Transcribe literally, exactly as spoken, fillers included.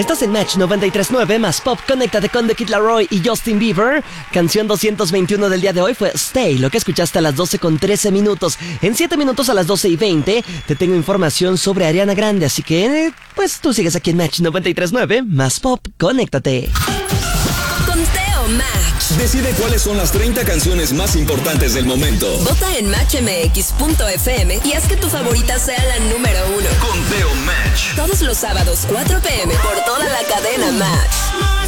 Estás en Match noventa y tres punto nueve más Pop. Conéctate con The Kid Laroi y Justin Bieber. Canción doscientos veintiuno del día de hoy fue Stay, lo que escuchaste a las doce con trece minutos. En siete minutos a las doce y veinte te tengo información sobre Ariana Grande, así que pues tú sigues aquí en Match noventa y tres punto nueve más Pop. Conéctate. Conteo Match. Decide cuáles son las treinta canciones más importantes del momento. Vota en match m x punto f m y haz que tu favorita sea la número uno. Conteo Match. Todos los sábados, cuatro p m por toda la cadena Match.